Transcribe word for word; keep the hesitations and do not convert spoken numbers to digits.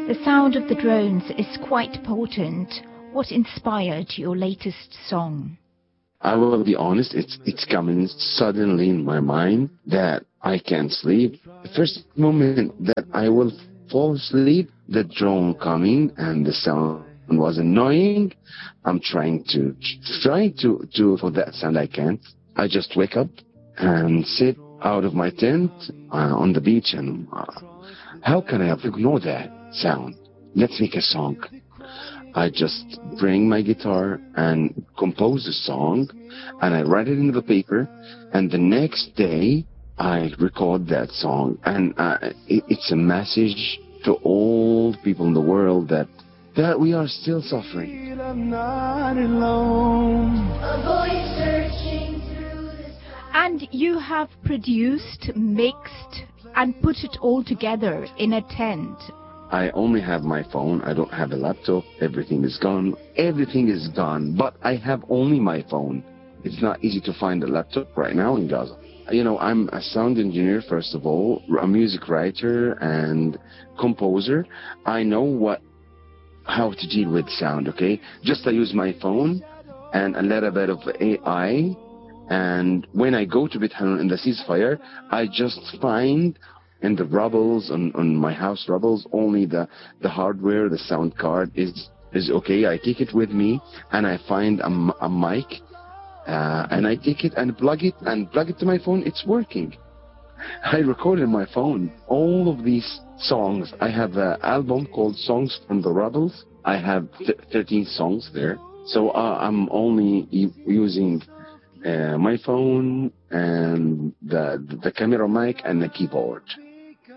The sound of the drones is quite potent. What inspired your latest song? I will be honest, it's it's coming suddenly in my mind that I can't sleep. The first moment that I will fall asleep, the drone coming and the sound was annoying. I'm trying to trying to to for that sound I can't. I just wake up and sit out of my tent uh, on the beach and uh, how can I ignore that sound? Let's make a song. I just bring my guitar and compose a song and I write it into the paper, and the next day I record that song, and uh, it, it's a message to all people in the world that that we are still suffering. And you have produced, mixed and put it all together in a tent. I only have my phone. I don't have a laptop. Everything is gone. Everything is gone. But I have only my phone. It's not easy to find a laptop right now in Gaza. You know, I'm a sound engineer, first of all, a music writer and composer. I know what, how to deal with sound, okay? Just I use my phone and a little bit of A I. And when I go to Beit Hanun in the ceasefire, I just find in the rubbles, on, on my house rubbles, only the, the hardware, the sound card is, is okay. I take it with me and I find a, a mic uh, and I take it and plug it and plug it to my phone. It's working. I recorded my phone all of these songs. I have an album called Songs from the Rubbles. I have th- thirteen songs there. So uh, I'm only using uh, my phone and the, the camera mic and the keyboard.